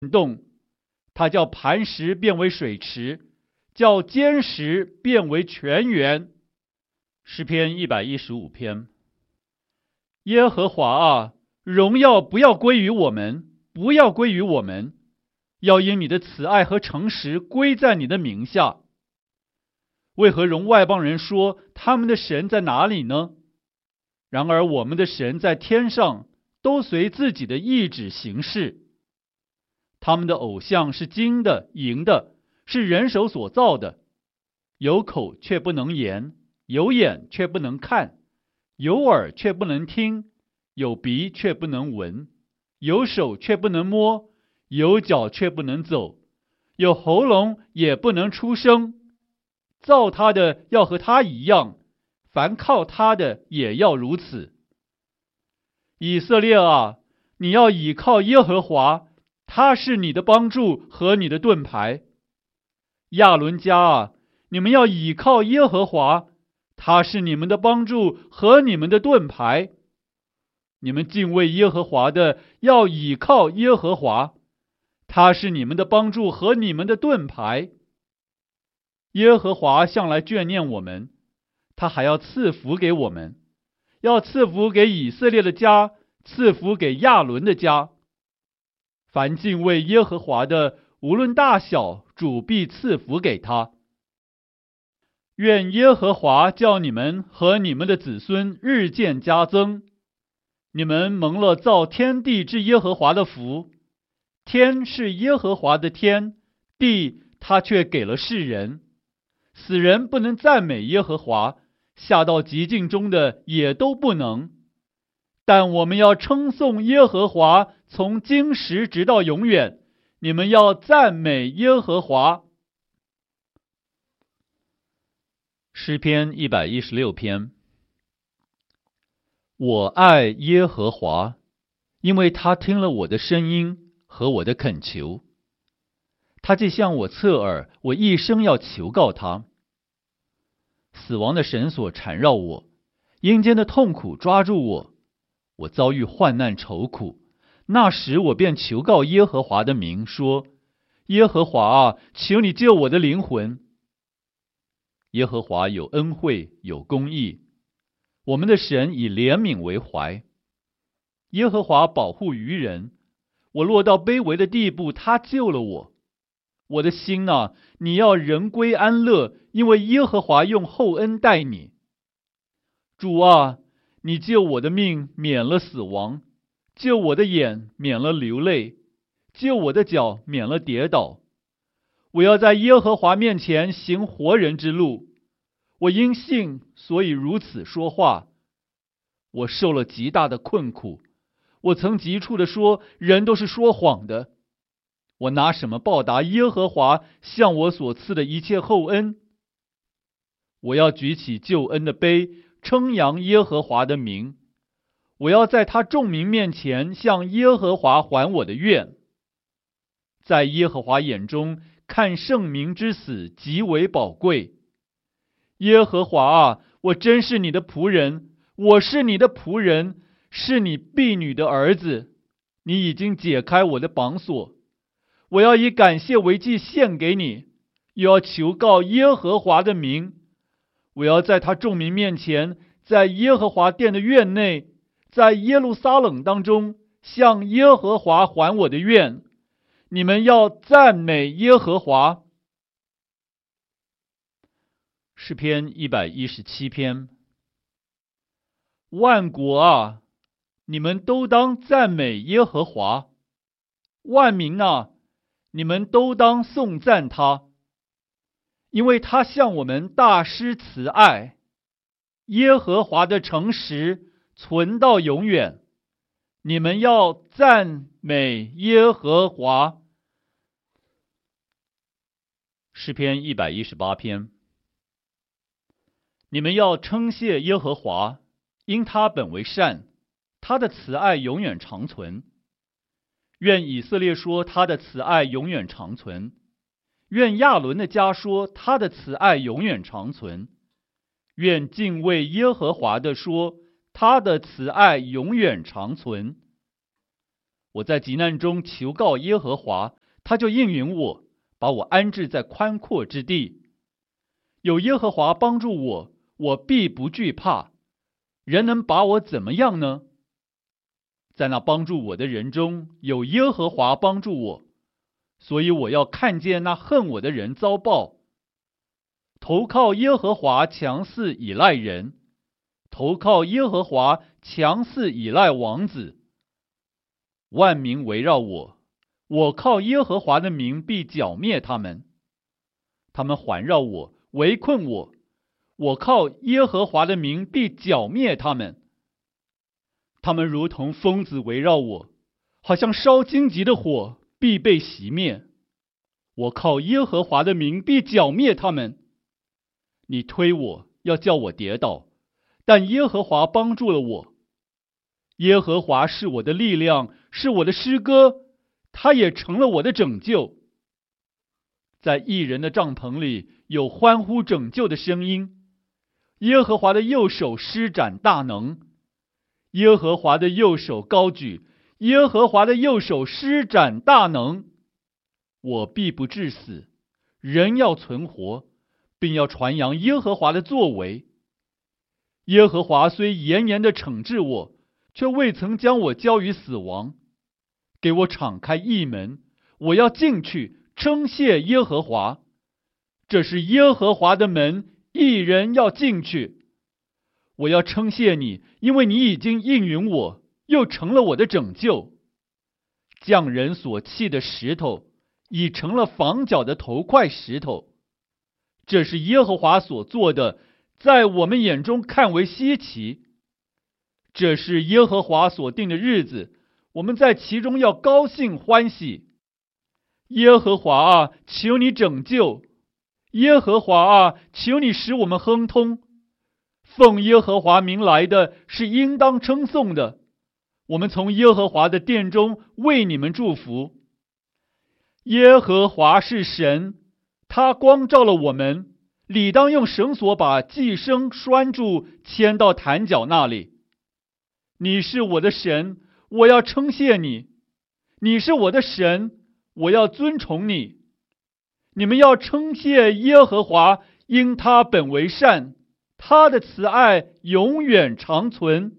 动，他叫磐石变为水池，叫坚石变为泉源。诗篇115篇。耶和华啊，荣耀不要归于我们，不要归于我们，要因你的慈爱和诚实归在你的名下。为何容外邦人说他们的神在哪里呢？然而我们的神在天上，都随自己的意志行事。他们的偶像是金的、银的，是人手所造的，有口却不能言，有眼却不能看，有耳却不能听，有鼻却不能闻，有手却不能摸，有脚却不能走，有喉咙也不能出声。造他的要和他一样，凡靠他的也要如此。以色列啊，你要倚靠耶和华，他是你的帮助和你的盾牌。亚伦家啊，你们要倚靠耶和华，他是你们的帮助和你们的盾牌。你们敬畏耶和华的，要倚靠耶和华，他是你们的帮助和你们的盾牌。耶和华向来眷念我们，他还要赐福给我们，要赐福给以色列的家，赐福给亚伦的家。凡敬畏耶和华的，无论大小，主必赐福给他。愿耶和华叫你们和你们的子孙日渐加增。你们蒙了造天地之耶和华的福。天是耶和华的天，地他却给了世人。死人不能赞美耶和华，下到极境中的也都不能。但我们要称颂耶和华，从今时直到永远。你们要赞美耶和华。诗篇116篇。我爱耶和华，因为他听了我的声音和我的恳求。他既向我侧耳，我一生要求告他。死亡的绳索缠绕我，阴间的痛苦抓住我，我遭遇患难愁苦。那时我便求告耶和华的名，说：耶和华啊，求你救我的灵魂。耶和华有恩惠，有公义，我们的神以怜悯为怀。耶和华保护愚人，我落到卑微的地步，他救了我。我的心啊，你要人归安乐，因为耶和华用厚恩待你。主啊，你救我的命免了死亡，救我的眼免了流泪，救我的脚免了跌倒。我要在耶和华面前行活人之路。我因信，所以如此说话。我受了极大的困苦，我曾急促地说，人都是说谎的。我拿什么报答耶和华向我所赐的一切厚恩？我要举起救恩的杯，称扬耶和华的名。我要在他众民面前向耶和华还我的愿。在耶和华眼中，看圣民之死极为宝贵。耶和华啊，我真是你的仆人，我是你的仆人，是你婢女的儿子。你已经解开我的绑锁。我要以感谢为祭献给你，又要求告耶和华的名。我要在他众民面前，在耶和华殿的院内，在耶路撒冷当中，向耶和华还我的愿。你们要赞美耶和华。诗篇117篇。万国啊，你们都当赞美耶和华；万民啊，你们都当颂赞他，因为他向我们大施慈爱。耶和华的诚实存到永远。你们要赞美耶和华。诗篇118篇。你们要称谢耶和华，因他本为善，他的慈爱永远长存。愿以色列说他的慈爱永远长存，愿亚伦的家说他的慈爱永远长存，愿敬畏耶和华的说他的慈爱永远长存。 我在急难中求告耶和华，他就应允我，把我安置在宽阔之地。有耶和华帮助我，我必不惧怕。人能把我怎么样呢？在那帮助我的人中，有耶和华帮助我，所以我要看见那恨我的人遭报。投靠耶和华强似倚赖人，投靠耶和华强似倚赖王子。万民围绕我，我靠耶和华的名必剿灭他们。他们环绕我，围困我，我靠耶和华的名必剿灭他们。他们如同疯子围绕我，好像烧荆棘的火，必被熄灭。我靠耶和华的名必剿灭他们。你推我，要叫我跌倒，但耶和华帮助了我。耶和华是我的力量，是我的诗歌，他也成了我的拯救。在义人的帐篷里有欢呼拯救的声音。耶和华的右手施展大能，耶和华的右手高举，耶和华的右手施展大能。我必不致死，人要存活，并要传扬耶和华的作为。耶和华虽严严地惩治我，却未曾将我交于死亡。给我敞开义门，我要进去称谢耶和华。这是耶和华的门，义人要进去。我要称谢你，因为你已经应允我，又成了我的拯救。匠人所砌的石头，已成了房角的头块石头。这是耶和华所做的，在我们眼中看为稀奇。这是耶和华所定的日子，我们在其中要高兴欢喜。耶和华啊，求你拯救；耶和华啊，求你使我们亨通。奉耶和华名来的是应当称颂的，我们从耶和华的殿中为你们祝福。耶和华是神，他光照了我们，理当用绳索把寄生拴住，牵到坛角那里。你是我的神，我要称谢你；你是我的神，我要尊崇你。你们要称谢耶和华，因他本为善，他的慈爱永远长存。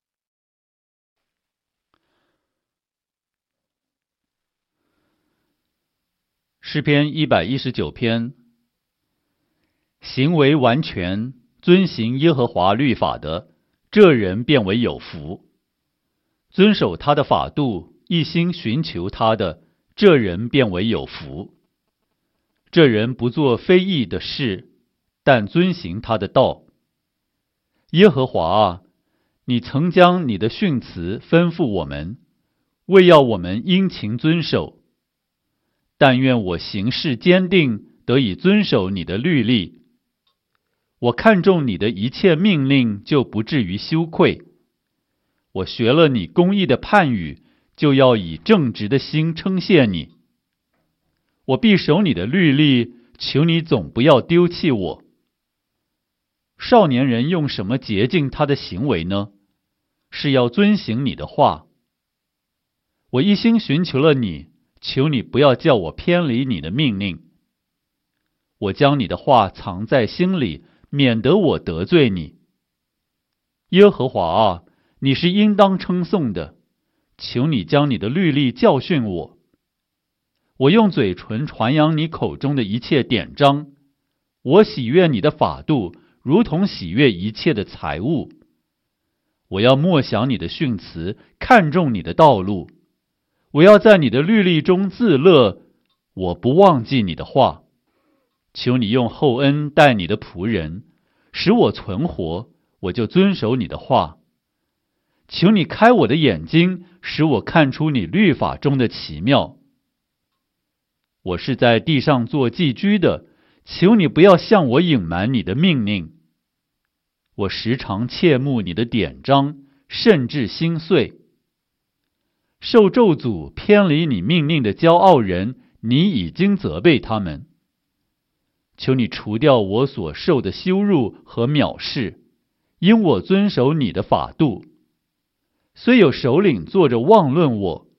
诗篇119篇。行为完全，遵行耶和华律法的，这人便为有福。遵守他的法度，一心寻求他的，这人便为有福。这人不做非义的事，但遵行他的道。耶和华啊，你曾将你的训词吩咐我们，为要我们殷勤遵守。但愿我行事坚定，得以遵守你的律例。我看重你的一切命令，就不至于羞愧。我学了你公义的判语，就要以正直的心称谢你。我必守你的律例，求你总不要丢弃我。少年人用什么洁净他的行为呢？是要遵行你的话。我一心寻求了你，求你不要叫我偏离你的命令。我将你的话藏在心里，免得我得罪你。耶和华啊，你是应当称颂的，求你将你的律例教训我。我用嘴唇传扬你口中的一切典章，我喜悦你的法度，如同喜悦一切的财物。我要默想你的训词，看重你的道路。我要在你的律例中自乐，我不忘记你的话。求你用厚恩待你的仆人，使我存活，我就遵守你的话。求你开我的眼睛，使我看出你律法中的奇妙。我是在地上做寄居的，求你不要向我隐瞒你的命令。我时常切慕你的典章，甚至心碎。受咒诅偏离你命令的骄傲人，你已经责备他们。求你除掉我所受的羞辱和藐视，因我遵守你的法度。虽有首领坐着妄论我，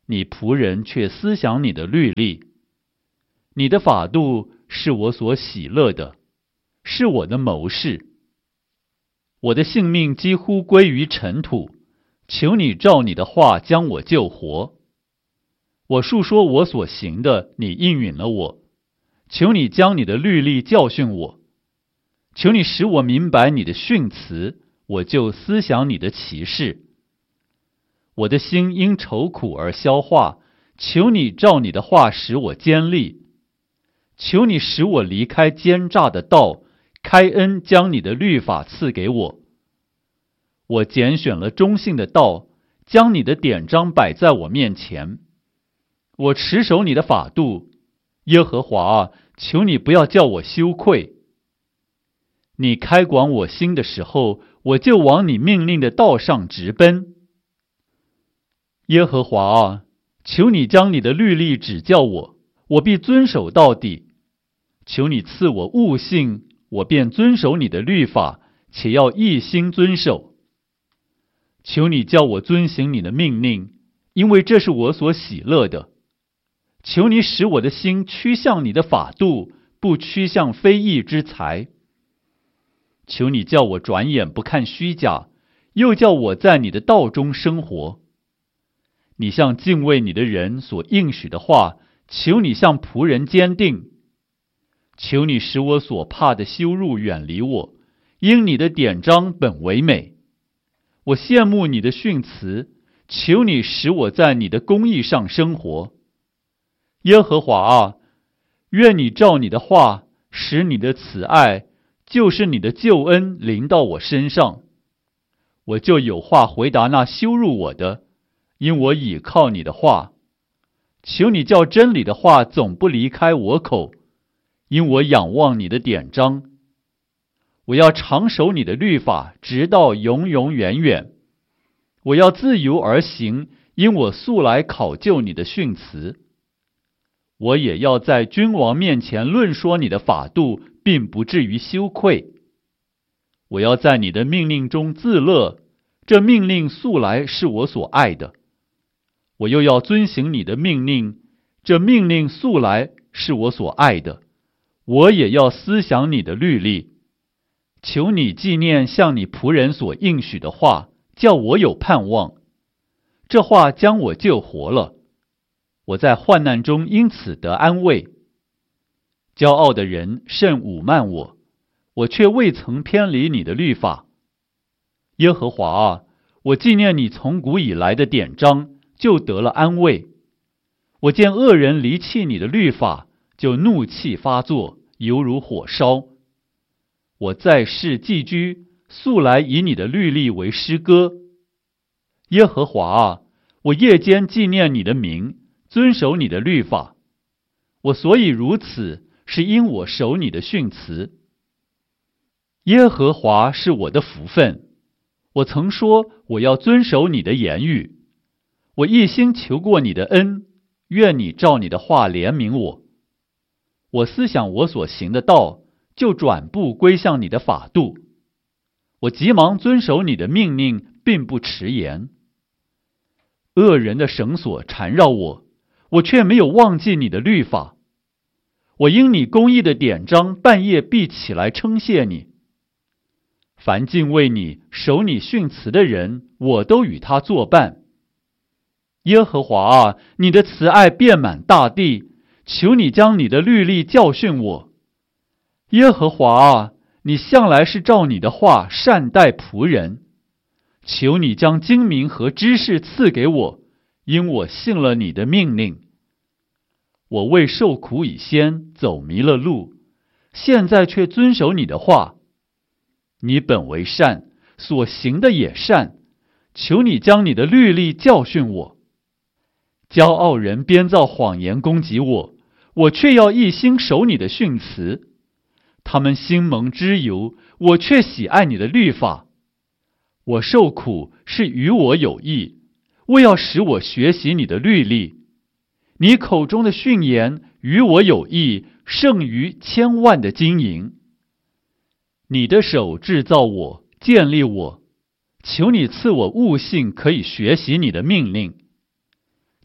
你仆人却思想你的律例。你的法度是我所喜乐的，是我的谋士。我的性命几乎归于尘土，求你照你的话将我救活。我述说我所行的，你应允了我。求你将你的律例教训我，求你使我明白你的训词，我就思想你的奇事。我的心因愁苦而消化，求你照你的话使我坚立。求你使我离开奸诈的道，开恩将你的律法赐给我。我拣选了忠信的道，将你的典章摆在我面前。我持守你的法度，耶和华啊，求你不要叫我羞愧。你开广我心的时候，我就往你命令的道上直奔。耶和华啊，求你将你的律例指教我，我必遵守到底。求你赐我悟性，我便遵守你的律法，且要一心遵守。求你叫我遵行你的命令，因为这是我所喜乐的。求你使我的心趋向你的法度，不趋向非义之财。求你叫我转眼不看虚假，又叫我在你的道中生活。你向敬畏你的人所应许的话，求你向仆人坚定。求你使我所怕的羞辱远离我，因你的典章本为美。我羡慕你的训词，求你使我在你的公义上生活。耶和华啊，愿你照你的话，使你的慈爱，就是你的救恩临到我身上。我就有话回答那羞辱我的，因我倚靠你的话。求你叫真理的话总不离开我口，因我仰望你的典章。我要常守你的律法，直到永永远远。我要自由而行，因我素来考究你的训词。我也要在君王面前论说你的法度，并不至于羞愧。我要在你的命令中自乐，这命令素来是我所爱的。我又要遵行你的命令，这命令素来是我所爱的。我也要思想你的律例。求你纪念向你仆人所应许的话，叫我有盼望。这话将我救活了。我在患难中因此得安慰。骄傲的人甚侮慢我，我却未曾偏离你的律法。耶和华啊，我纪念你从古以来的典章，就得了安慰。我见恶人离弃你的律法，就怒气发作，犹如火烧。我在世寄居，素来以你的律例为诗歌。耶和华啊，我夜间纪念你的名，遵守你的律法。我所以如此，是因我守你的训词。耶和华是我的福分，我曾说我要遵守你的言语。我一心求过你的恩，愿你照你的话怜悯我。我思想我所行的道，就转步归向你的法度。我急忙遵守你的命令，并不迟延。恶人的绳索缠绕我，我却没有忘记你的律法。我因你公义的典章，半夜必起来称谢你。凡敬畏你、守你训词的人，我都与他作伴。耶和华啊，你的慈爱遍满大地，求你将你的律例教训我。耶和华啊，你向来是照你的话善待仆人。求你将精明和知识赐给我，因我信了你的命令。我为受苦以先走迷了路，现在却遵守你的话。你本为善，所行的也善，求你将你的律例教训我。骄傲人编造谎言攻击我，我却要一心守你的训词。他们心蒙脂油，我却喜爱你的律法。我受苦是与我有益，为要使我学习你的律例。你口中的训言与我有益，胜于千万的金银。你的手制造我，建立我，求你赐我悟性，可以学习你的命令。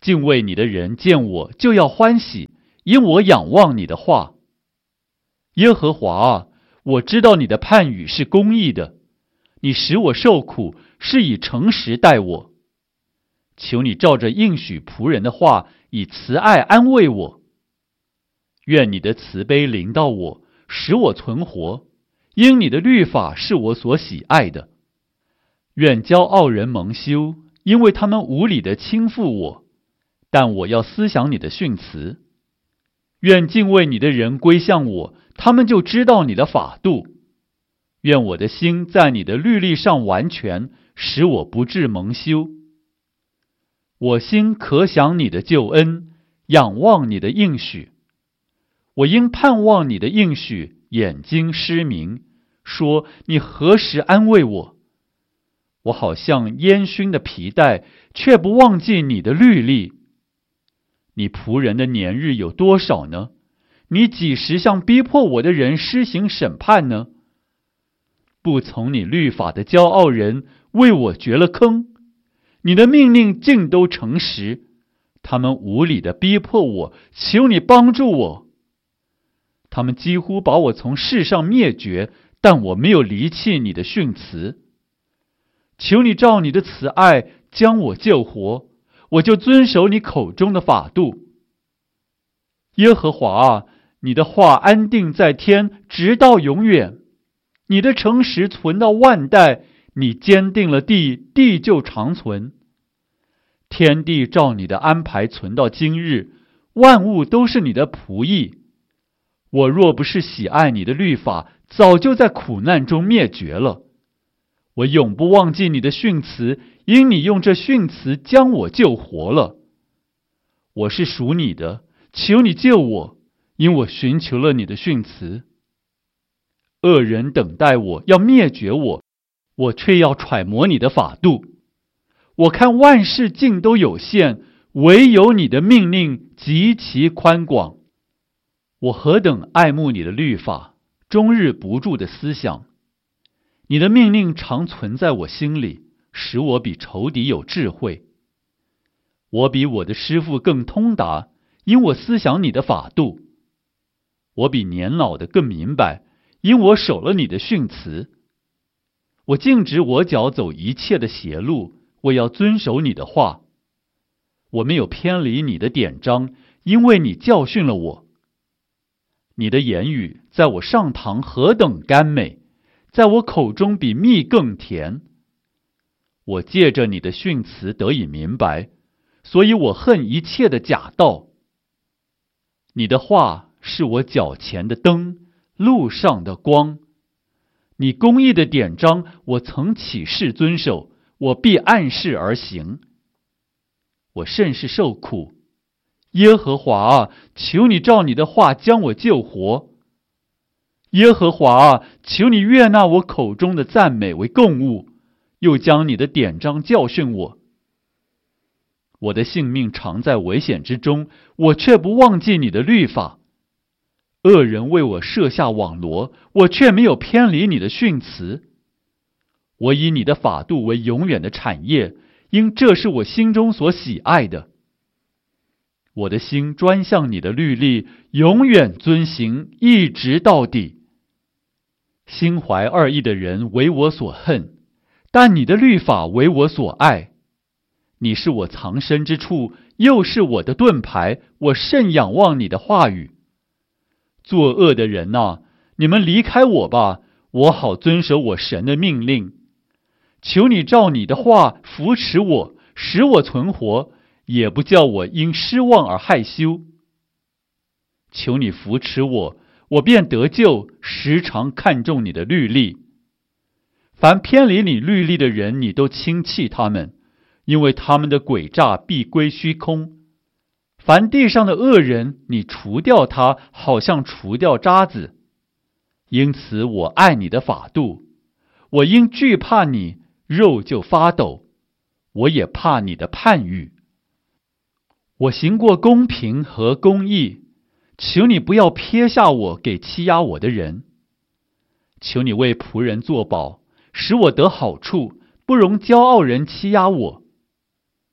敬畏你的人见我就要欢喜，因我仰望你的话。耶和华啊，我知道你的判语是公义的，你使我受苦，是以诚实待我。求你照着应许仆人的话，以慈爱安慰我。愿你的慈悲临到我，使我存活，因你的律法是我所喜爱的。愿骄傲人蒙羞，因为他们无理地轻负我，但我要思想你的训词。愿敬畏你的人归向我，他们就知道你的法度。愿我的心在你的律例上完全，使我不致蒙羞。我心可想你的救恩，仰望你的应许。我因盼望你的应许，眼睛失明，说你何时安慰我？我好像烟熏的皮带，却不忘记你的律例。你仆人的年日有多少呢？你几时向逼迫我的人施行审判呢？不从你律法的骄傲人为我掘了坑，你的命令尽都诚实，他们无理地逼迫我，求你帮助我。他们几乎把我从世上灭绝，但我没有离弃你的训词。求你照你的慈爱将我救活，我就遵守你口中的法度。耶和华啊，你的话安定在天，直到永远。你的诚实存到万代，你坚定了地，地就长存。天地照你的安排存到今日，万物都是你的仆役。我若不是喜爱你的律法，早就在苦难中灭绝了。我永不忘记你的训词，因你用这训词将我救活了。我是属你的，求你救我，因我寻求了你的训词。恶人等待我，要灭绝我，我却要揣摩你的法度。我看万事尽都有限，唯有你的命令极其宽广。我何等爱慕你的律法，终日不住的思想。你的命令常存在我心里，使我比仇敌有智慧。我比我的师父更通达，因我思想你的法度。我比年老的更明白，因我守了你的训词。我禁止我脚走一切的邪路，我要遵守你的话。我没有偏离你的典章，因为你教训了我。你的言语在我上膛何等甘美，在我口中比蜜更甜。我借着你的训词得以明白，所以我恨一切的假道。你的话是我脚前的灯，路上的光。你公义的典章，我曾起誓遵守，我必按事而行。我甚是受苦，耶和华啊，求你照你的话将我救活。耶和华啊，求你悦纳我口中的赞美为供物，又将你的典章教训我。我的性命常在危险之中，我却不忘记你的律法。恶人为我设下网罗，我却没有偏离你的训词。我以你的法度为永远的产业，因这是我心中所喜爱的。我的心专向你的律例，永远遵行，一直到底。心怀二意的人为我所恨，但你的律法为我所爱。你是我藏身之处，又是我的盾牌，我甚仰望你的话语。作恶的人啊，你们离开我吧，我好遵守我神的命令。求你照你的话扶持我，使我存活，也不叫我因失望而害羞。求你扶持我，我便得救，时常看重你的律例。凡偏离你律例的人，你都轻弃他们，因为他们的诡诈必归虚空。凡地上的恶人，你除掉他，好像除掉渣子。因此我爱你的法度，我因惧怕你，肉就发抖，我也怕你的判语。我行过公平和公义，求你不要撇下我给欺压我的人。求你为仆人作保，使我得好处，不容骄傲人欺压我。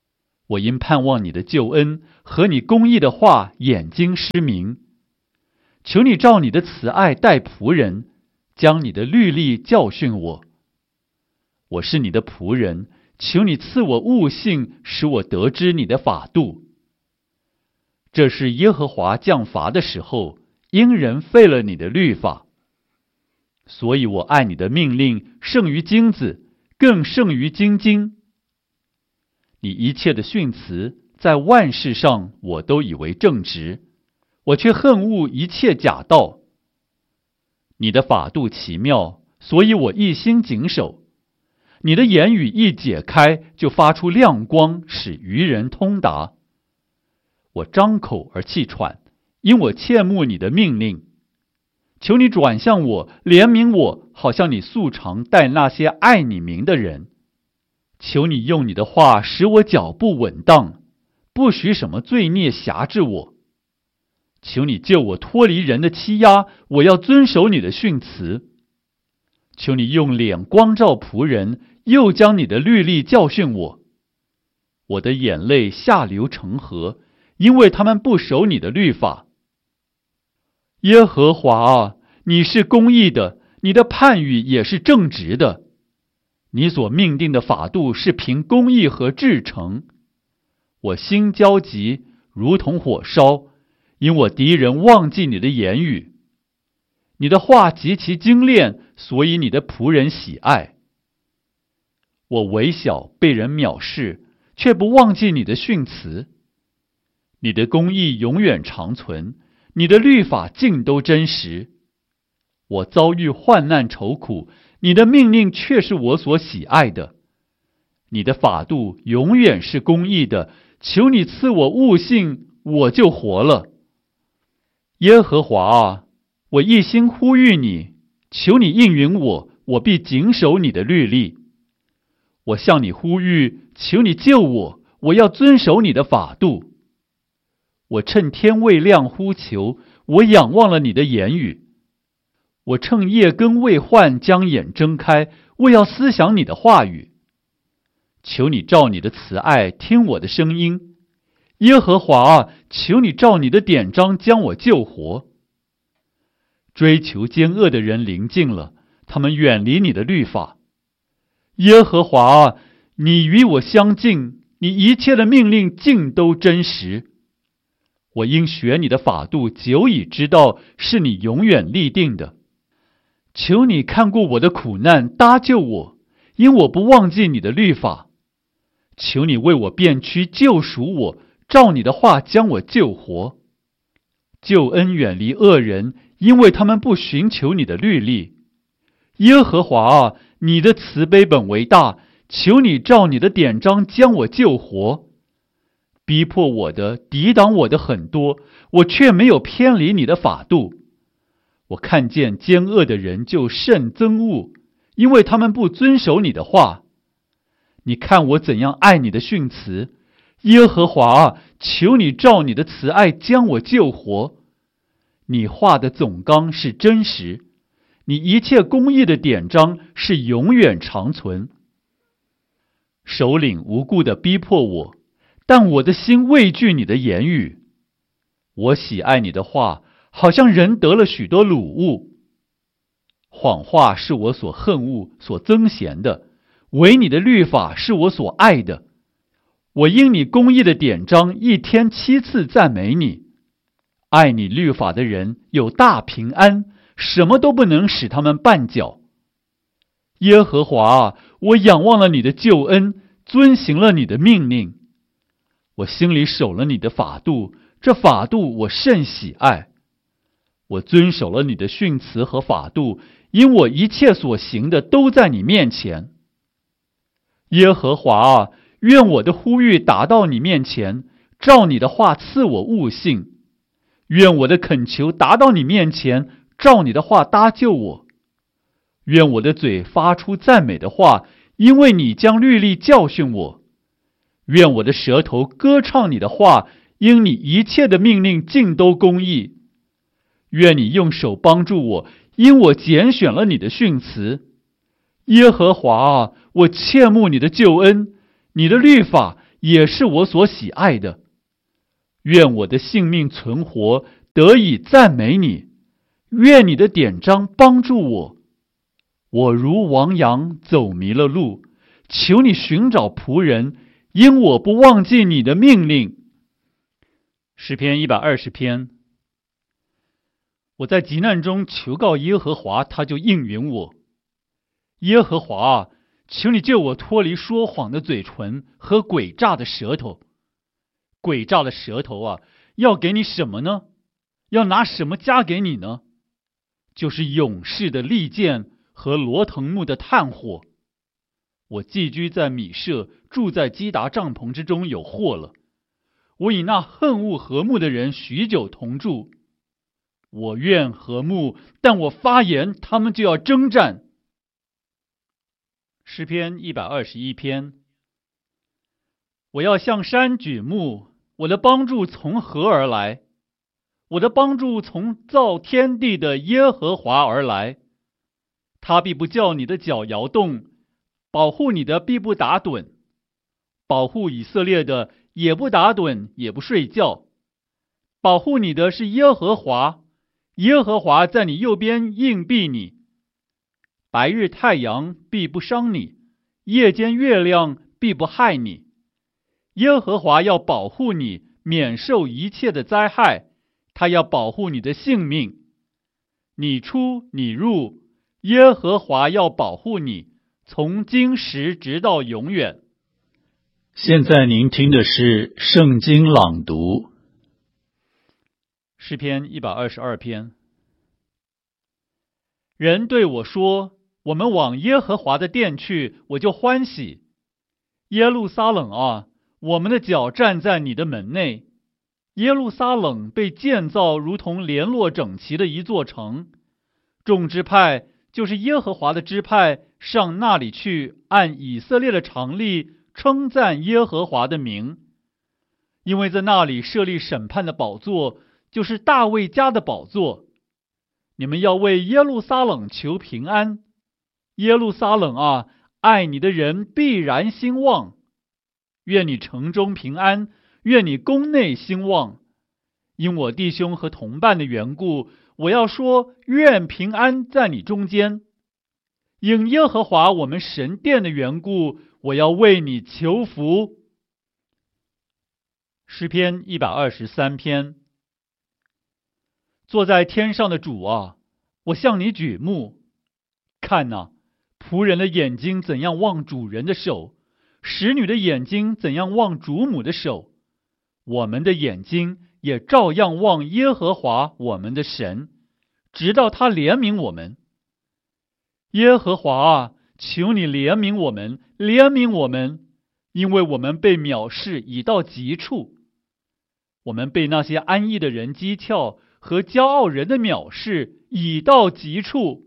我因盼望你的救恩和你公义的话，眼睛失明。求你照你的慈爱待仆人，将你的律例教训我。我是你的仆人，求你赐我悟性，使我得知你的法度。这是耶和华降罚的时候，因人废了你的律法。所以我爱你的命令胜于金子，更胜于金金。你一切的训词，在万事上我都以为正直，我却恨恶一切假道。你的法度奇妙，所以我一心谨守。你的言语一解开，就发出亮光，使愚人通达。我张口而气喘，因我切慕你的命令。求你转向我，怜悯我，好像你素常待那些爱你名的人。求你用你的话使我脚步稳当，不许什么罪孽辖制我。求你救我脱离人的欺压，我要遵守你的训词。求你用脸光照仆人，又将你的律例教训我。我的眼泪下流成河，因为他们不守你的律法。耶和华啊，你是公义的，你的判语也是正直的。你所命定的法度是凭公义和至诚。我心焦急，如同火烧，因我敌人忘记你的言语。你的话极其精炼，所以你的仆人喜爱。我微小，被人藐视，却不忘记你的训词。你的公义永远长存，你的律法尽都真实。我遭遇患难愁苦，你的命令却是我所喜爱的。你的法度永远是公义的，求你赐我悟性，我就活了。耶和华啊，我一心呼吁你，求你应允我，我必谨守你的律例。我向你呼吁，求你救我，我要遵守你的法度。我趁天未亮呼求，我仰望了你的言语。我趁夜更未换将眼睁开，我要思想你的话语。求你照你的慈爱听我的声音。耶和华啊，求你照你的典章将我救活。追求奸恶的人临近了，他们远离你的律法。耶和华啊，你与我相近，你一切的命令尽都真实。我因学你的法度，久已知道是你永远立定的。求你看顾我的苦难，搭救我，因我不忘记你的律法。求你为我辨屈，救赎我，照你的话将我救活。救恩远离恶人，因为他们不寻求你的律例。耶和华啊，你的慈悲本为大，求你照你的典章将我救活。逼迫我的、抵挡我的很多，我却没有偏离你的法度。我看见奸恶的人就甚憎恶，因为他们不遵守你的话。你看我怎样爱你的训词，耶和华啊，求你照你的慈爱将我救活。你话的总纲是真实，你一切公义的典章是永远长存。首领无故地逼迫我，但我的心畏惧你的言语。我喜爱你的话，好像人得了许多掳物。谎话是我所恨恶、所憎嫌的，唯你的律法是我所爱的。我因你公义的典章，一天7次赞美你。爱你律法的人有大平安，什么都不能使他们绊脚。耶和华啊，我仰望了你的救恩，遵行了你的命令。我心里守了你的法度，这法度我甚喜爱。我遵守了你的训词和法度，因我一切所行的都在你面前。耶和华啊，愿我的呼吁达到你面前，照你的话赐我悟性。愿我的恳求达到你面前，照你的话搭救我。愿我的嘴发出赞美的话，因为你将律例教训我。愿我的舌头歌唱你的话，因你一切的命令尽都公义。愿你用手帮助我，因我拣选了你的训词。耶和华啊，我切慕你的救恩，你的律法也是我所喜爱的。愿我的性命存活，得以赞美你。愿你的典章帮助我。我如亡羊走迷了路，求你寻找仆人，因我不忘记你的命令。诗篇120篇。我在急难中求告耶和华，他就应允我。耶和华啊，求你救我脱离说谎的嘴唇和诡诈的舌头。诡诈的舌头啊，要给你什么呢？要拿什么加给你呢？就是勇士的利剑和罗藤木的炭火。我寄居在米舍，住在基达帐篷之中，有祸了。我与那恨恶和睦的人许久同住。我愿和睦，但我发言，他们就要征战。诗篇121篇。我要向山举目，我的帮助从何而来？我的帮助从造天地的耶和华而来。他必不叫你的脚摇动，保护你的必不打盹，保护以色列的也不打盹，也不睡觉。保护你的是耶和华，耶和华在你右边硬币你。白日太阳必不伤你，夜间月亮必不害你。耶和华要保护你，免受一切的灾害，他要保护你的性命。你出你入，耶和华要保护你，从今时直到永远。 现在您听的是圣经朗读。 诗篇122篇。人对我说，我们往耶和华的殿去，我就欢喜。耶路撒冷啊，我们的脚站在你的门内。耶路撒冷被建造如同联络整齐的一座城，众支派就是耶和华的支派，上那里去，按以色列的常例称赞耶和华的名。因为在那里设立审判的宝座，就是大卫家的宝座。你们要为耶路撒冷求平安。耶路撒冷啊，爱你的人必然兴旺。愿你城中平安，愿你宫内兴旺。因我弟兄和同伴的缘故，我要说，愿平安在你中间。因耶和华我们神殿的缘故，我要为你求福。诗篇123篇。坐在天上的主啊，我向你举目。看哪，仆人的眼睛怎样望主人的手，使女的眼睛怎样望主母的手，我们的眼睛也照样望耶和华我们的神，直到他怜悯我们。耶和华啊，求你怜悯我们，怜悯我们，因为我们被藐视已到极处。我们被那些安逸的人讥诮，和骄傲人的藐视已到极处。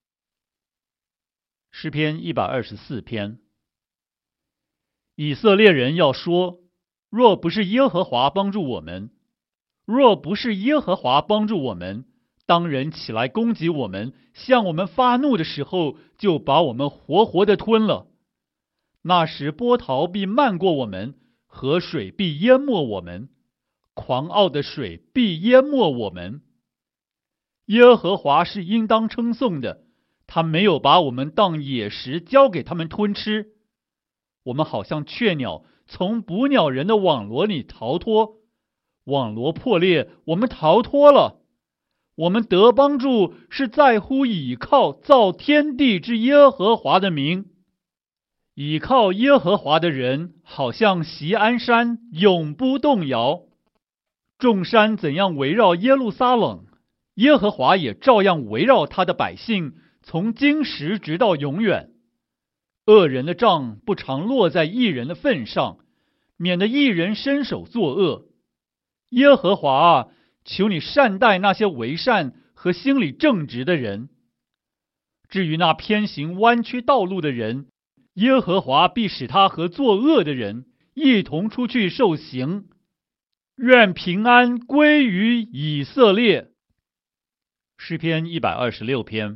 诗篇124篇。以色列人要说，若不是耶和华帮助我们，若不是耶和华帮助我们，当人起来攻击我们，向我们发怒的时候，就把我们活活的吞了。那时波涛必漫过我们，河水必淹没我们，狂傲的水必淹没我们。耶和华是应当称颂的，他没有把我们当野食交给他们吞吃。我们好像雀鸟从捕鸟人的网罗里逃脱，网罗破裂，我们逃脱了。我们得帮助是在乎倚靠造天地之耶和华的名。倚靠耶和华的人，好像锡安山，永不动摇。众山怎样围绕耶路撒冷，耶和华也照样围绕他的百姓，从今时直到永远。恶人的杖不常落在义人的份上，免得义人伸手作恶。耶和华啊，求你善待那些为善和心里正直的人。至于那偏行弯曲道路的人，耶和华必使他和作恶的人一同出去受刑。愿平安归于以色列。诗篇126篇。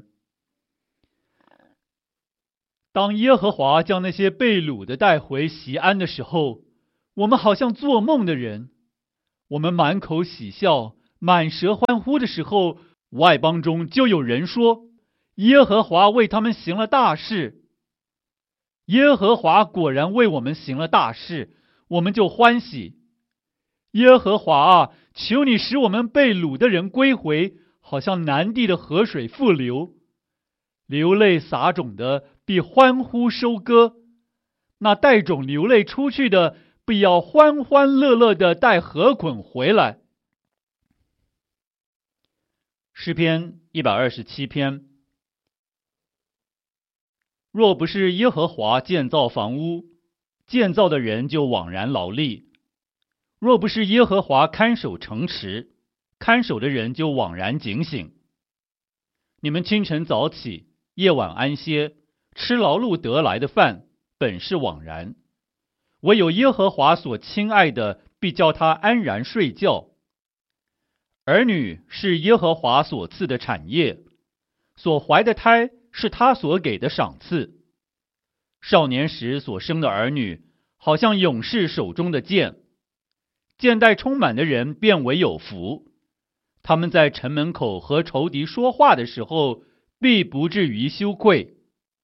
当耶和华将那些被掳的带回锡安的时候， 我们好像做梦的人，我们满口喜笑，满舌欢呼的时候，外邦中就有人说，耶和华为他们行了大事。耶和华果然为我们行了大事，我们就欢喜。耶和华啊，求你使我们被掳的人归回，好像南地的河水复流。流泪撒种的必欢呼收割，那带种流泪出去的必要欢欢乐乐的带禾捆回来。诗篇127篇。若不是耶和华建造房屋，建造的人就枉然劳力；若不是耶和华看守城池，看守的人就枉然警醒。你们清晨早起，夜晚安歇，吃劳碌得来的饭，本是枉然。唯有耶和华所亲爱的，必叫他安然睡觉。儿女是耶和华所赐的产业，所怀的胎是他所给的赏赐。少年时所生的儿女，好像勇士手中的剑。剑带充满的人便为有福。他们在城门口和仇敌说话的时候，必不至于羞愧。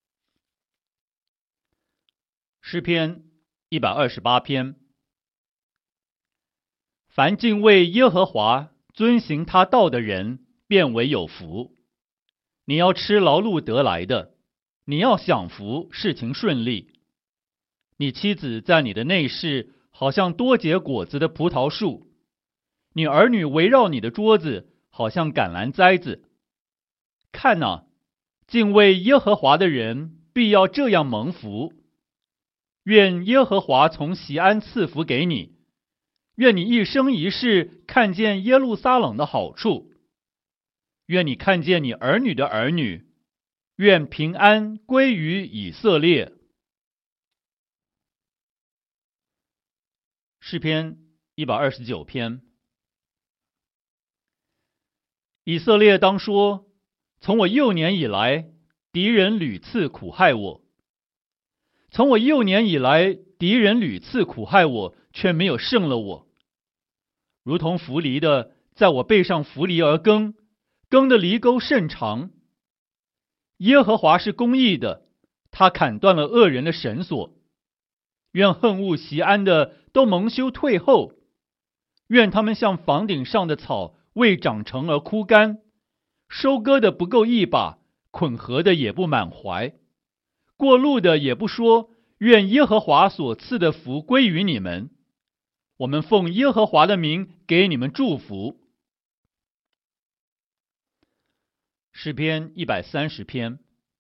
诗篇128篇。凡敬畏耶和华、遵行他道的人，便为有福。你要吃劳碌得来的，你要享福，事情顺利。你妻子在你的内室，好像多结果子的葡萄树；你儿女围绕你的桌子，好像橄榄栽子。看哪，敬畏耶和华的人必要这样蒙福。愿耶和华从锡安赐福给你，愿你一生一世看见耶路撒冷的好处，愿你看见你儿女的儿女，愿平安归于以色列。诗篇129篇。以色列当说，从我幼年以来，敌人屡次苦害我。从我幼年以来，敌人屡次苦害我，却没有胜了我。如同扶犁的在我背上扶犁而耕，耕的犁沟甚长。耶和华是公义的，他砍断了恶人的绳索。愿恨恶锡安的都蒙羞退后，愿他们像房顶上的草，未长成而枯干，收割的不够一把，捆禾的也不满怀，过路的也不说，愿耶和华所赐的福归于你们。我们奉耶和华的名给你们祝福。诗篇130篇。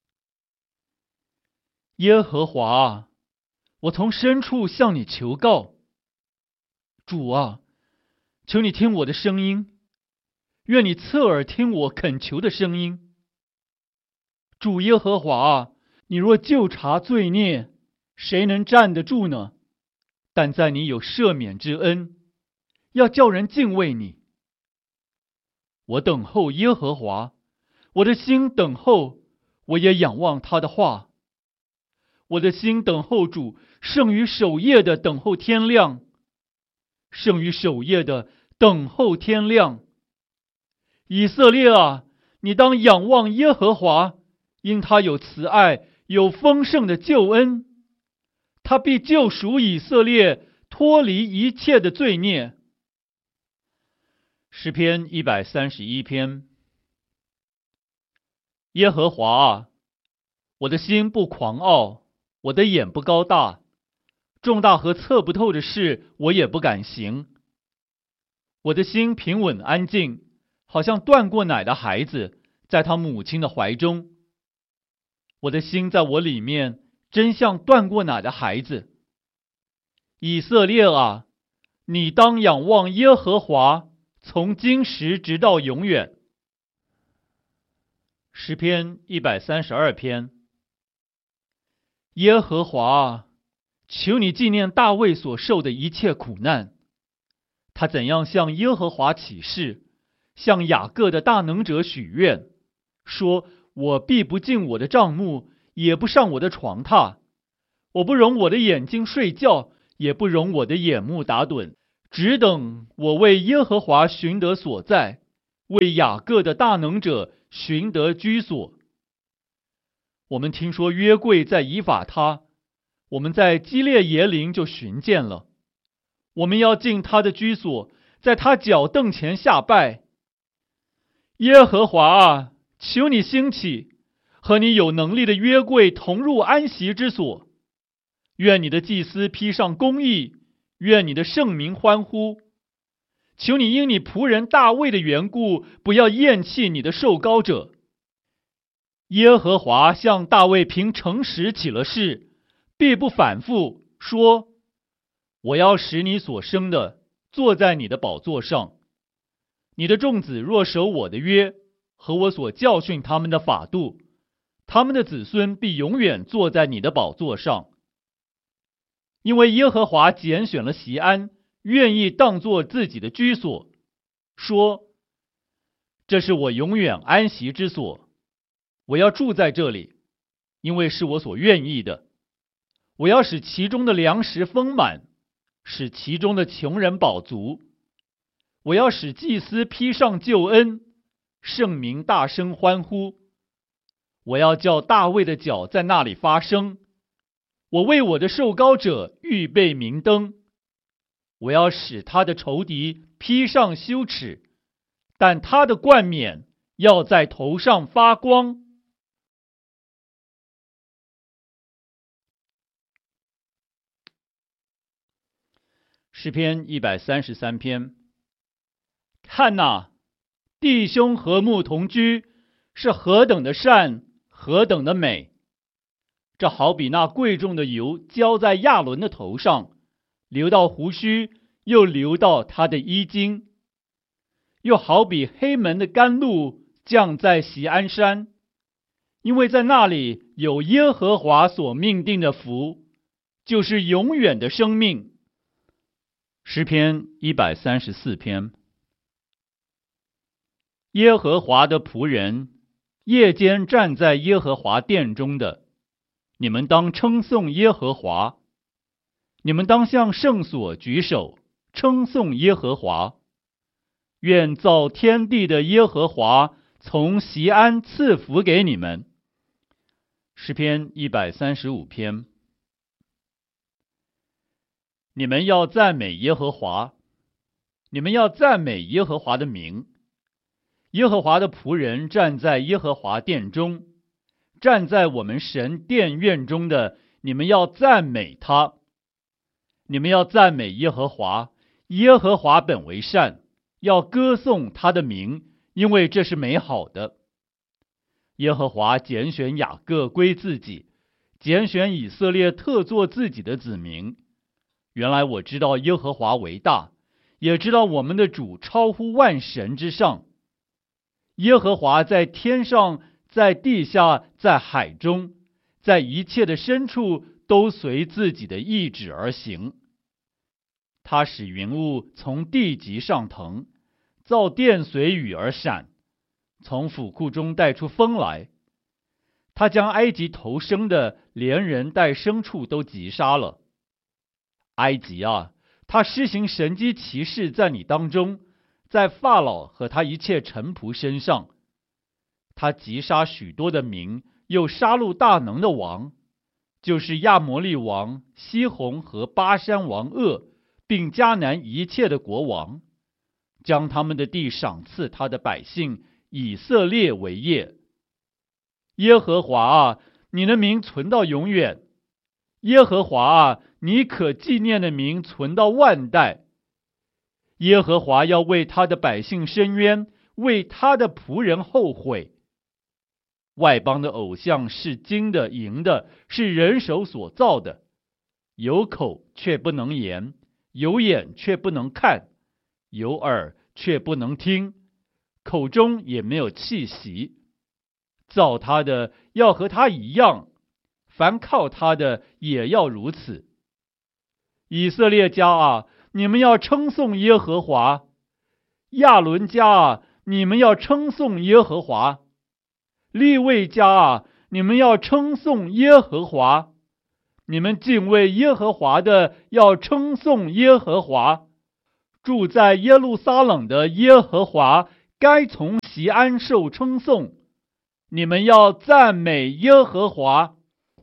耶和华啊，我从深处向你求告。主啊，求你听我的声音，愿你侧耳听我恳求的声音。主耶和华啊，你若究察罪孽，谁能站得住呢？但在你有赦免之恩，要叫人敬畏你。我等候耶和华，我的心等候，我也仰望他的话。我的心等候主，胜于守夜的等候天亮，胜于守夜的等候天亮。以色列啊，你当仰望耶和华，因他有慈爱，有丰盛的救恩。他必救赎以色列，脱离一切的罪孽。诗篇131篇。耶和华啊，我的心不狂傲，我的眼不高大，重大和测不透的事，我也不敢行。我的心平稳安静，好像断过奶的孩子，在他母亲的怀中。我的心在我里面，真像断过奶的孩子。以色列啊，你当仰望耶和华，从今时直到永远。诗篇132篇。耶和华啊，求你纪念大卫所受的一切苦难。他怎样向耶和华起誓，向雅各的大能者许愿，说：我必不进我的帐幕，也不上我的床榻，我不容我的眼睛睡觉， 也不容我的眼目打盹，只等我为耶和华寻得所在，为雅各的大能者寻得居所。我们听说约柜在以法他，我们在基列耶琳就寻见了。我们要进他的居所，在他脚凳前下拜。耶和华啊，求你兴起，和你有能力的约柜同入安息之所。愿你的祭司披上公义，愿你的圣民欢呼。求你因你仆人大卫的缘故，不要厌弃你的受膏者。耶和华向大卫凭诚实起了誓，必不反复，说：我要使你所生的坐在你的宝座上。你的众子若守我的约和我所教训他们的法度，他们的子孙必永远坐在你的宝座上。因为耶和华拣选了锡安，愿意当作自己的居所，说：这是我永远安息之所，我要住在这里，因为是我所愿意的。我要使其中的粮食丰满，使其中的穷人饱足。我要使祭司披上救恩，圣民大声欢呼。我要叫大卫的脚在那里发声。我为我的受膏者预备明灯。我要使他的仇敌披上羞耻，但他的冠冕要在头上发光。诗篇133篇。看哪，弟兄和睦同居，是何等的善，何等的美！这好比那贵重的油浇在亚伦的头上，流到胡须，又流到他的衣襟；又好比黑门的甘露降在锡安山，因为在那里有耶和华所命定的福，就是永远的生命。诗篇134篇。耶和华的仆人，夜间站在耶和华殿中的，你们当称颂耶和华。你们当向圣所举手，称颂耶和华。愿造天地的耶和华从锡安赐福给你们。诗篇135篇。你们要赞美耶和华，你们要赞美耶和华的名。耶和华的仆人站在耶和华殿中，站在我们神殿院中的，你们要赞美他。你们要赞美耶和华，耶和华本为善，要歌颂他的名，因为这是美好的。耶和华拣选雅各归自己，拣选以色列特作自己的子民。原来我知道耶和华为大，也知道我们的主超乎万神之上。耶和华在天上，在地下，在海中，在一切的深处，都随自己的意志而行。他使云雾从地极上腾，造电随雨而闪，从府库中带出风来。他将埃及头生的，连人带牲畜都击杀了。埃及啊，他施行神迹奇事在你当中，在法老和他一切臣仆身上。他击杀许多的民，又杀戮大能的王，就是亚摩利王西宏和巴山王噩，并迦南一切的国王，将他们的地赏赐他的百姓以色列为业。耶和华啊，你的名存到永远。耶和华啊，你可纪念的名存到万代。耶和华要为他的百姓伸冤，为他的仆人后悔。外邦的偶像是金的银的，是人手所造的，有口却不能言，有眼却不能看，有耳却不能听，口中也没有气息。造他的要和他一样，凡靠他的也要如此。以色列家啊，你们要称颂耶和华；亚伦家啊，你们要称颂耶和华；利未家啊，你们要称颂耶和华； 你们敬畏耶和华的要称颂耶和华，住在耶路撒冷的耶和华该从锡安受称颂。你们要赞美耶和华。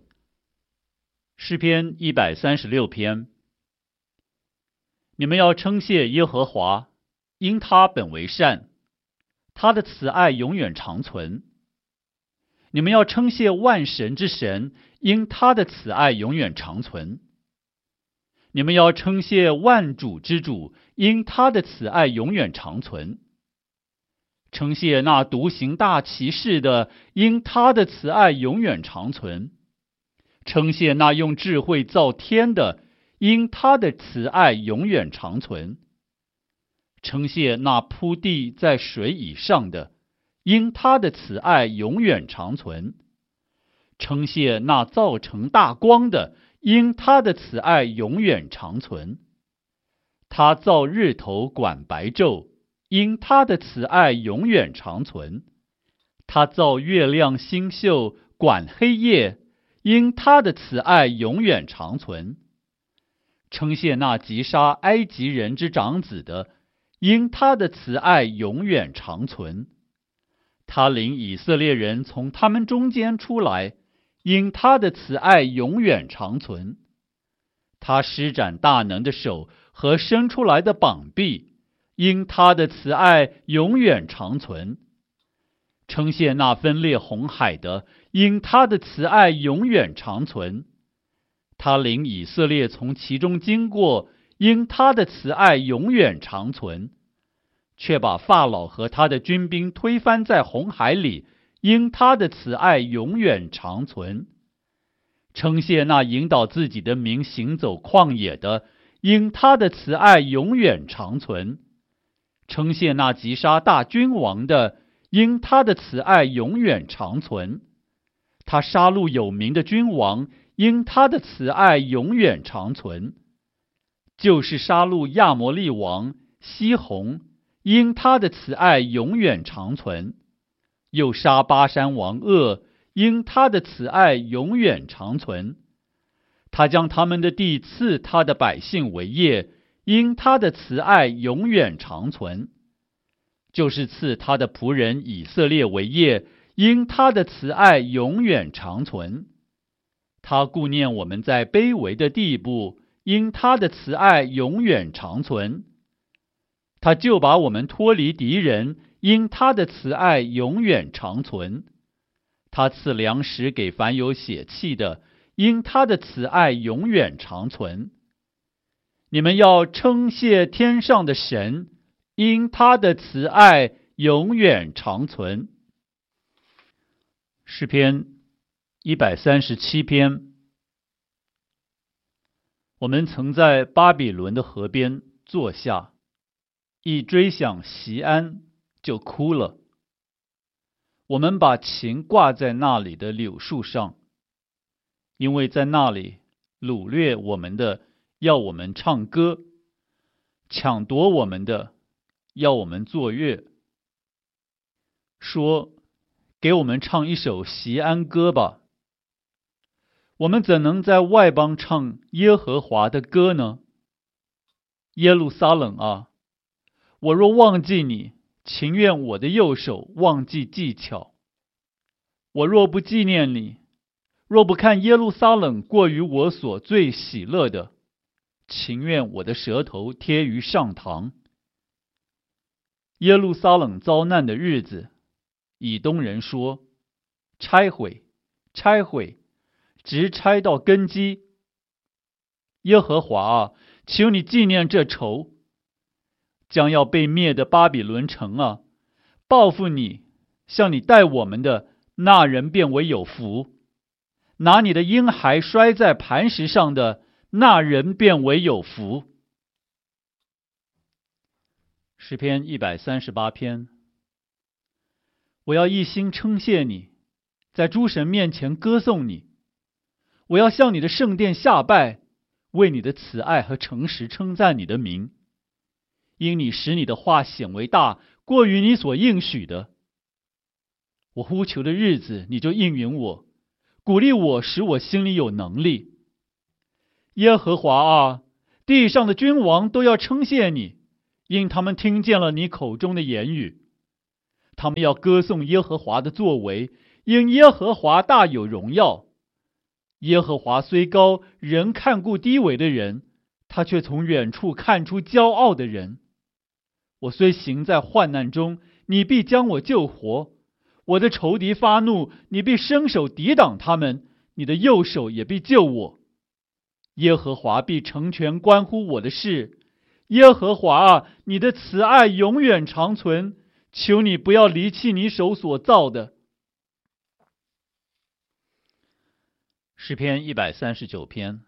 诗篇136篇。你们要称谢耶和华，因他本为善，他的慈爱永远长存。你们要称谢万神之神，因他的慈爱永远长存。你们要称谢万主之主，因他的慈爱永远长存。称谢那独行大奇事的，因他的慈爱永远长存。称谢那用智慧造天的，因他的慈爱永远长存。称谢那铺地在水以上的，因他的慈爱永远长存。称谢那造成大光的，因他的慈爱永远长存。他造日头管白昼，因他的慈爱永远长存。他造月亮星宿管黑夜，因他的慈爱永远长存。称谢那击杀埃及人之长子的，因他的慈爱永远长存。他领以色列人从他们中间出来，因他的慈爱永远长存。他施展大能的手和伸出来的膀臂，因他的慈爱永远长存。称谢那分裂红海的，因他的慈爱永远长存。他领以色列从其中经过，因他的慈爱永远长存。却把法老和他的军兵推翻在红海里，因他的慈爱永远长存。称谢那引导自己的民行走旷野的，因他的慈爱永远长存。称谢那击杀大君王的，因他的慈爱永远长存。他杀戮有名的君王，因他的慈爱永远长存。就是杀戮亚摩利王西宏，因他的慈爱永远长存。又杀巴山王噩，因他的慈爱永远长存。他将他们的地赐他的百姓为业，因他的慈爱永远长存。就是赐他的仆人以色列为业，因他的慈爱永远长存。他顾念我们在卑微的地步，因他的慈爱永远长存。他就把我们脱离敌人，因他的慈爱永远长存。他赐粮食给凡有血气的，因他的慈爱永远长存。你们要称谢天上的神，因他的慈爱永远长存。诗篇137篇。我们曾在巴比伦的河边坐下，一追想锡安就哭了。我们把琴挂在那里的柳树上，因为在那里掳掠我们的要我们唱歌，抢夺我们的要我们作乐，说给我们唱一首锡安歌吧。我们怎能在外邦唱耶和华的歌呢？耶路撒冷啊，我若忘记你，情愿我的右手忘记技巧。我若不纪念你，若不看耶路撒冷过于我所最喜乐的，情愿我的舌头贴于上膛。耶路撒冷遭难的日子，以东人说，拆毁，拆毁，直拆到根基。耶和华啊，求你纪念这仇。将要被灭的巴比伦城啊，报复你，向你待我们的那人便为有福。拿你的婴孩摔在磐石上的那人便为有福。诗篇138篇。我要一心称谢你，在诸神面前歌颂你。我要向你的圣殿下拜，为你的慈爱和诚实称赞你的名。因你使你的话显为大，过于你所应许的。我呼求的日子，你就应允我，鼓励我，使我心里有能力。 耶和华啊，地上的君王都要称谢你，因他们听见了你口中的言语。他们要歌颂耶和华的作为，因耶和华大有荣耀。耶和华虽高，人看顾低微的人，他却从远处看出骄傲的人。我虽行在患难中，你必将我救活。我的仇敌发怒，你必伸手抵挡他们，你的右手也必救我。耶和华必成全关乎我的事。耶和华啊，你的慈爱永远长存，求你不要离弃你手所造的。诗篇139篇。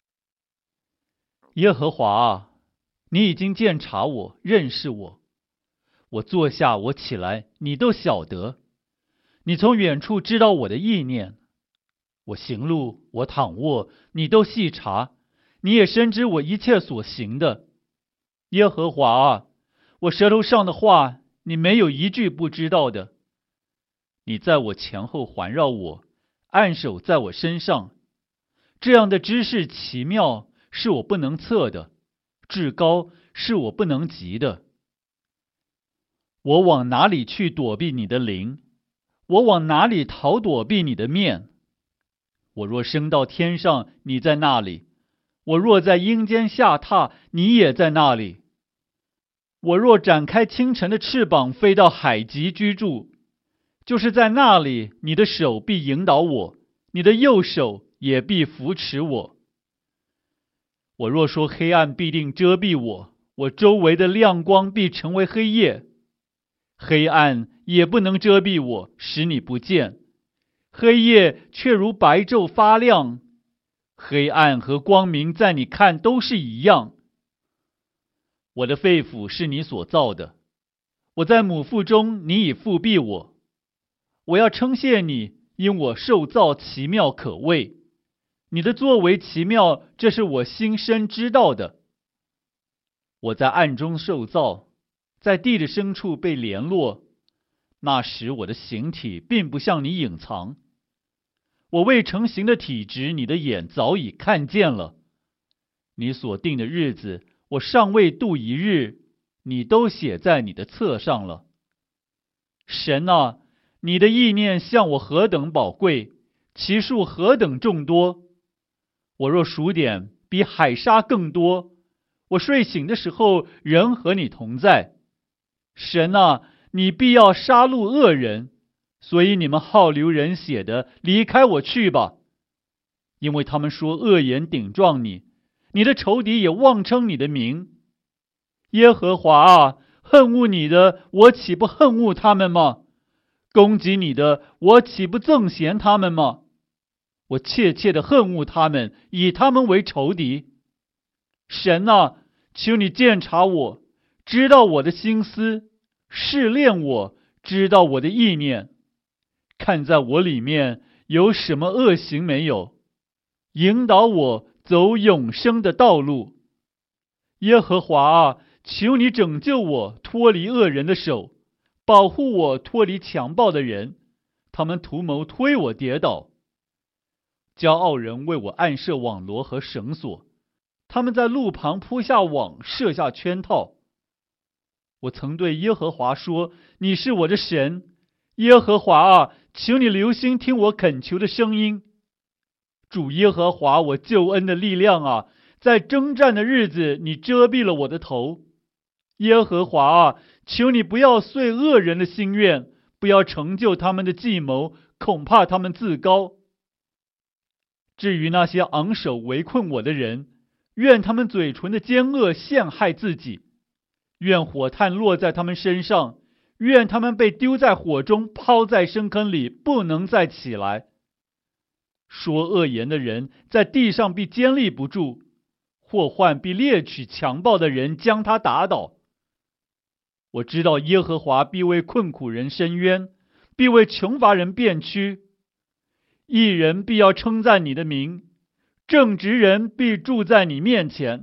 耶和华啊，你已经鉴察我，认识我。我坐下，我起来，你都晓得。你从远处知道我的意念。我行路，我躺卧，你都细察。你也深知我一切所行的。耶和华啊，我舌头上的话，你没有一句不知道的。你在我前后环绕我，按手在我身上。这样的知识奇妙，是我不能测的，至高是我不能及的。我往哪里去躲避你的灵？我往哪里逃躲避你的面？我若升到天上，你在那里；我若在阴间下榻，你也在那里。我若展开清晨的翅膀，飞到海极居住，就是在那里，你的手必引导我，你的右手也必扶持我。我若说黑暗必定遮蔽我，我周围的亮光必成为黑夜。黑暗也不能遮蔽我，使你不见；黑夜却如白昼发亮。黑暗和光明在你看都是一样。我的肺腑是你所造的，我在母腹中，你已覆庇我。我要称谢你，因我受造奇妙可畏。你的作为奇妙，这是我心深知道的。我在暗中受造，在地的深处被联络。那时我的形体并不向你隐藏。我未成形的体质，你的眼早已看见了。你所定的日子，我尚未度一日，你都写在你的册上了。神啊，你的意念向我何等宝贵，其数何等众多。我若数点，比海沙更多。我睡醒的时候，仍和你同在。神啊，你必要杀戮恶人，所以你们好流人血的，离开我去吧。因为他们说恶言顶撞你，你的仇敌也妄称你的名。耶和华啊，恨恶你的，我岂不恨恶他们吗？攻击你的，我岂不憎嫌他们吗？我切切的恨恶他们，以他们为仇敌。神啊，求你鉴察我，知道我的心思，试炼我，知道我的意念，看在我里面有什么恶行没有，引导我走永生的道路。耶和华啊，求你拯救我，脱离恶人的手，保护我脱离强暴的人，他们图谋推我跌倒。骄傲人为我暗设网罗和绳索，他们在路旁铺下网，设下圈套。我曾对耶和华说，你是我的神。耶和华啊，求你留心听我恳求的声音。主耶和华，我救恩的力量啊，在征战的日子，你遮蔽了我的头。耶和华啊，求你不要遂恶人的心愿，不要成就他们的计谋，恐怕他们自高。至于那些昂首围困我的人，愿他们嘴唇的奸恶陷害自己，愿火炭落在他们身上，愿他们被丢在火中，抛在深坑里，不能再起来。说恶言的人在地上必坚立不住，祸患必猎取强暴的人，将他打倒。我知道耶和华必为困苦人伸冤，必为穷乏人辩屈。义人必要称赞你的名，正直人必住在你面前。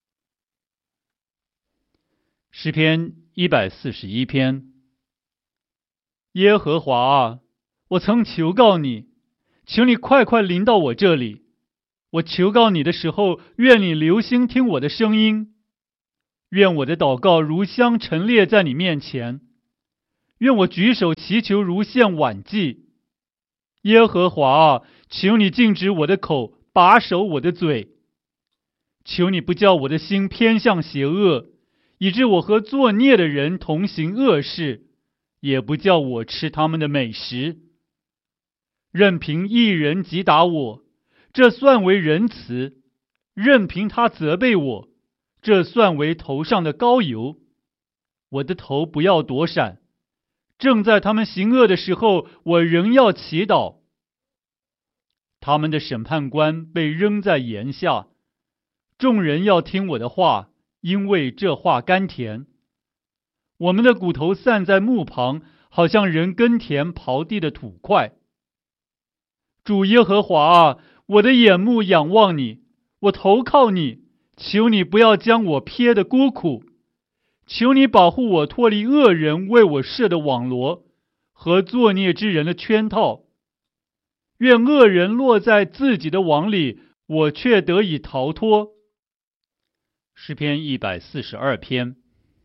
诗篇141篇。耶和华啊，我曾求告你，求你快快临到我这里。 我求告你的时候，愿你留心听我的声音，愿我的祷告如香陈列在你面前，愿我举手祈求如献晚祭。耶和华啊，求你禁止我的口，把守我的嘴。求你不叫我的心偏向邪恶，以致我和作孽的人同行恶事，也不叫我吃他们的美食。任凭一人击打我，这算为仁慈；任凭他责备我，这算为头上的膏油。我的头不要躲闪，正在他们行恶的时候，我仍要祈祷。他们的审判官被扔在檐下，众人要听我的话，因为这话甘甜。我们的骨头散在墓旁，好像人耕田刨地的土块。主耶和华啊，我的眼目仰望你，我投靠你，求你不要将我撇得孤苦，求你保护我脱离恶人为我设的网罗和作孽之人的圈套。愿恶人落在自己的网里，我却得以逃脱。诗篇142篇。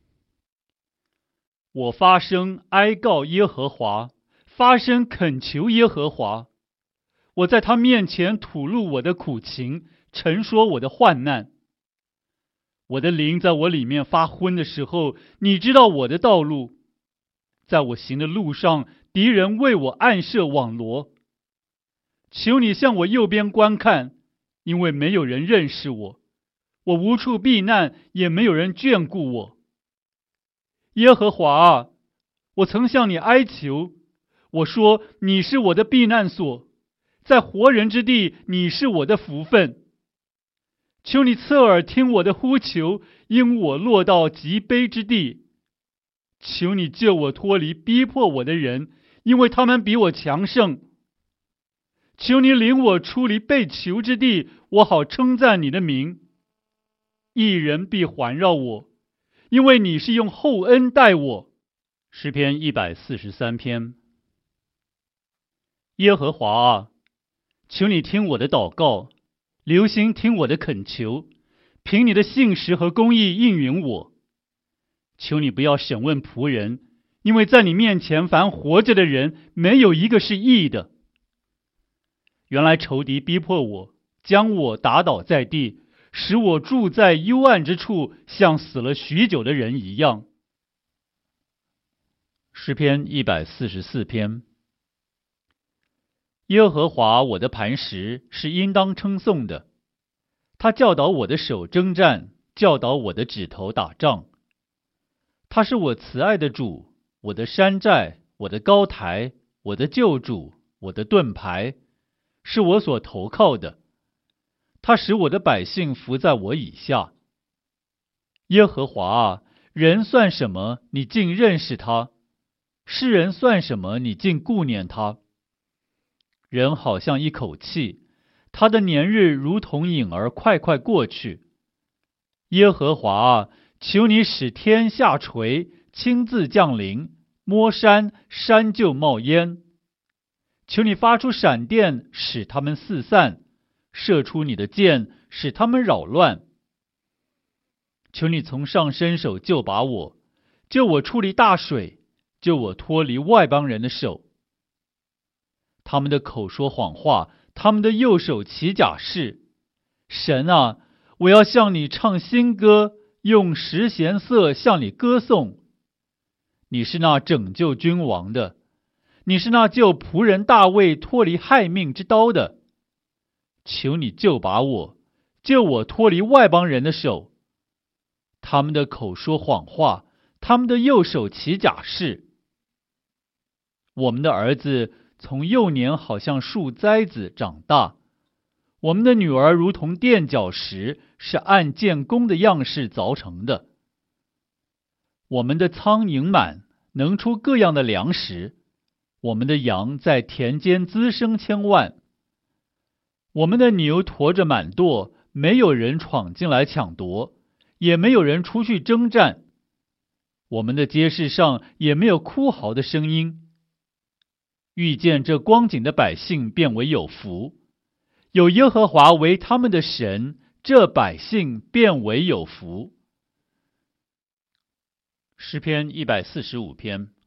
我发声哀告耶和华，发声恳求耶和华。我在他面前吐露我的苦情，陈说我的患难。我的灵在我里面发昏的时候，你知道我的道路。在我行的路上，敌人为我暗设网罗。求你向我右边观看，因为没有人认识我，我无处避难，也没有人眷顾我。耶和华啊，我曾向你哀求，我说你是我的避难所，在活人之地，你是我的福分。求你侧耳听我的呼求，因我落到极卑之地。求你救我脱离逼迫我的人，因为他们比我强盛。求你领我出离被囚之地，我好称赞你的名。一人必环绕我，因为你是用厚恩待我。诗篇143篇。耶和华啊，求你听我的祷告，留心听我的恳求，凭你的信实和公义应允我。求你不要审问仆人，因为在你面前凡活着的人，没有一个是义的。原来仇敌逼迫我，将我打倒在地，使我住在幽暗之处，像死了许久的人一样。诗篇144篇。耶和华我的磐石是应当称颂的，他教导我的手征战，教导我的指头打仗。他是我慈爱的主，我的山寨，我的高台，我的救主，我的盾牌，是我所投靠的。他使我的百姓服在我以下。耶和华啊，人算什么，你竟认识他？世人算什么，你竟顾念他？人好像一口气，他的年日如同影儿快快过去。耶和华啊，求你使天下垂，亲自降临，摸山，山就冒烟。求你发出闪电，使他们四散，射出你的箭，使他们扰乱。求你从上伸手救拔我，救我出离大水，救我脱离外邦人的手。他们的口说谎话，他们的右手起假誓。神啊，我要向你唱新歌，用十弦瑟向你歌颂。你是那拯救君王的，你是那救仆人大卫脱离害命之刀的。求你救拔我，救我脱离外邦人的手。他们的口说谎话，他们的右手起假誓。我们的儿子从幼年好像树栽子长大，我们的女儿如同垫脚石，是按建工的样式凿成的。我们的仓盈满，能出各样的粮食，我们的羊在田间滋生千万。我们的牛驮着满垛，没有人闯进来抢夺，也没有人出去征战。我们的街市上也没有哭嚎的声音。遇见这光景的百姓，变为有福。 有耶和华为他们的神，这百姓便为有福。诗篇145篇